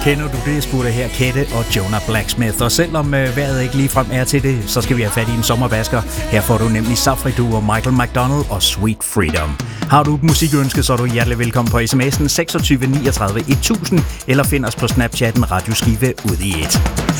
Kender du det, spurgte her Kette og Jonah Blacksmith. Og selvom vejret ikke ligefrem er til det, så skal vi have fat i en sommervasker. Her får du nemlig Safri Duo, Michael McDonald og Sweet Freedom. Har du et musikønske, så er du hjertelig velkommen på sms'en 26 39 1000, eller find os på Snapchatten Radioskive ud i et.